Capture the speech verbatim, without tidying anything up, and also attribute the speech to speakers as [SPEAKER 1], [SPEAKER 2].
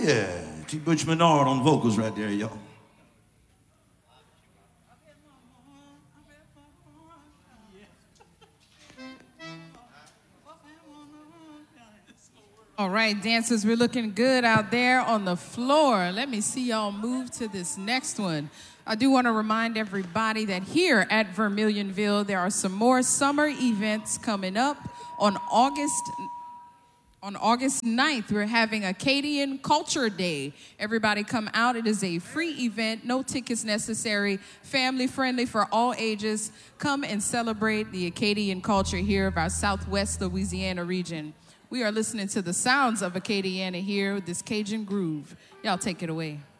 [SPEAKER 1] Yeah, T. Butch Menard on vocals right there, y'all.
[SPEAKER 2] All right, dancers, we're looking good out there on the floor. Let me see y'all move to this next one. I do want to remind everybody that here at Vermilionville, there are some more summer events coming up. On August, on August ninth, we're having Acadian Culture Day. Everybody come out. It is a free event, no tickets necessary, family-friendly for all ages. Come and celebrate the Acadian culture here of our Southwest Louisiana region. We are listening to the sounds of Acadiana here with this Cajun groove. Y'all take it away.